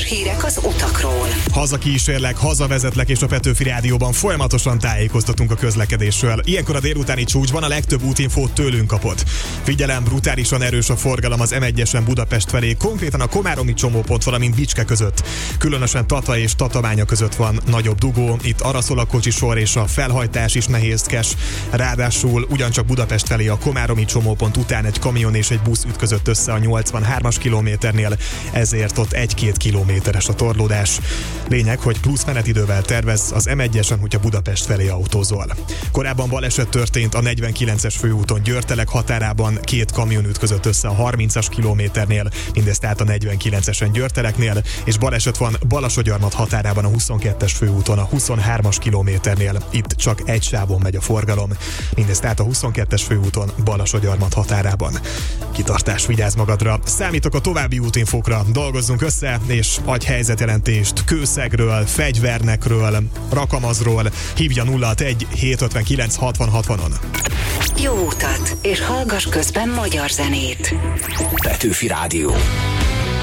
hírek az utakról. Hazakísérlek, hazavezetlek, és a Petőfi Rádióban folyamatosan tájékoztatunk a közlekedésről. Ilyenkor a délutáni csúcsban a legtöbb útinfót tőlünk kapott. Figyelem, brutálisan erős a forgalom az M1-esen Budapest felé, konkrétan a komáromi csomópont, valamint Bicske között. Különösen Tata és Tatabánya között van nagyobb dugó, itt arra szól a kocsisor, és a felhajtás is nehézkes. Ráadásul ugyancsak Budapest felé a komáromi csomópont után egy kamion és egy busz ütközött össze a 83-as kilométernél, ezért ott 1-2 kilométeres a torlódás. Lényeg, hogy plusz menetidővel tervez az M1-esen, hogyha Budapest felé autózol. Korábban baleset történt a 49-es főúton Győr-Telek határában, 2 kamion ütközött össze a 30-as kilométernél, mindezt tehát a 49-esen Győr-Teleknél, és baleset van Balassagyarmat határában a 22-es főúton a 23-as kilométernél, itt csak egy sávon megy a forgalom, mindezt tehát a 22-es főúton Balassagyarmat határában. Kitartás, vigyázz magadra! Számítok a további útinfókra, dolgozzunk össze, és adj helyzetjelentést Kőszegről, Fegyvernekről, Rakamazról, hívja 061 759 60 60-on. Jó utat, és hallgass közben magyar zenét. Petőfi Rádió.